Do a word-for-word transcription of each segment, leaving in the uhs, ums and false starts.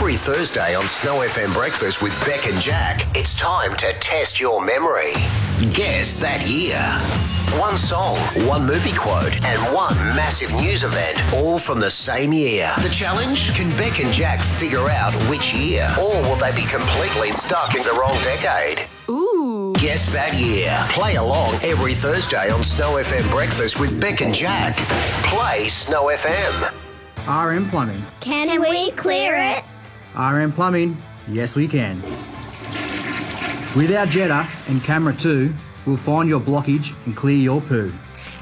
Every Thursday on Snow F M Breakfast with Beck and Jack, it's time to test your memory. Guess that year. One song, one movie quote, and one massive news event, all from the same year. The challenge? Can Beck and Jack figure out which year? Or will they be completely stuck in the wrong decade? Ooh. Guess that year. Play along every Thursday on Snow F M Breakfast with Beck and Jack. Play Snow F M. R M Plumbing. Can we clear it? R M Plumbing. Yes, we can. With our Jetta and Camera two, we'll find your blockage and clear your poo.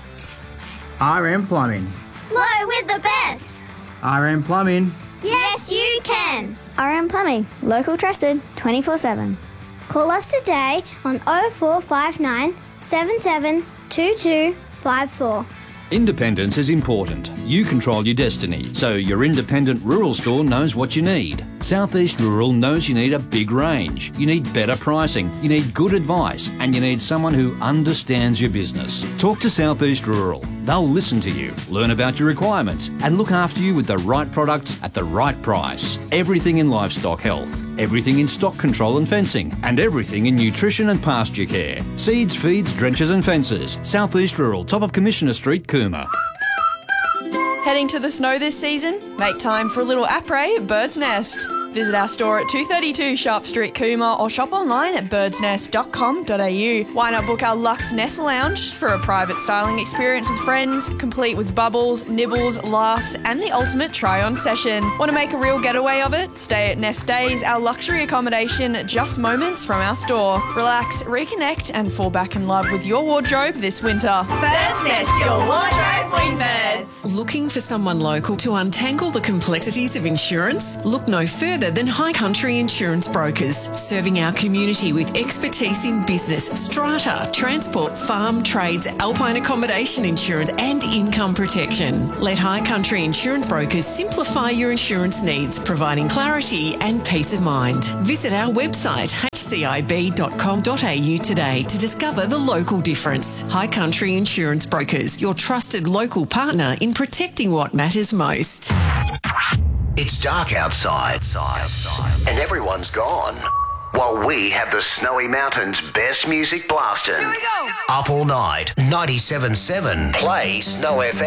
R M Plumbing. Flow with the best. R M Plumbing. Yes, you can. R M Plumbing. Local trusted twenty-four seven. Call us today on oh four five nine, seven seven two two five four. Independence is important. You control your destiny, so your independent rural store knows what you need. Southeast Rural knows you need a big range. You need better pricing, you need good advice, and you need someone who understands your business. Talk to Southeast Rural. They'll listen to you, learn about your requirements, and look after you with the right products at the right price. Everything in livestock health, everything in stock control and fencing, and everything in nutrition and pasture care. Seeds, feeds, drenches and fences. Southeast Rural, top of Commissioner Street, Cooma. Heading to the snow this season? Make time for a little après at Bird's Nest. Visit our store at two thirty-two Sharp Street, Cooma, or shop online at birds nest dot com dot a u. Why not book our Luxe Nest Lounge for a private styling experience with friends, complete with bubbles, nibbles, laughs, and the ultimate try-on session. Want to make a real getaway of it? Stay at Nest Days, our luxury accommodation just moments from our store. Relax, reconnect, and fall back in love with your wardrobe this winter. Bird's Nest, your wardrobe with Birds. Looking for someone local to untangle the complexities of insurance? Look no further than High Country Insurance Brokers, serving our community with expertise in business, strata, transport, farm, trades, alpine accommodation insurance and income protection. Let High Country Insurance Brokers simplify your insurance needs, providing clarity and peace of mind. Visit our website h c i b dot com dot a u today to discover the local difference. High Country Insurance Brokers, your trusted local partner in protecting what matters most. It's dark outside, and everyone's gone. While we have the Snowy Mountains' best music blasting. Here we go. Up all night, ninety-seven point seven. Play Snow F M.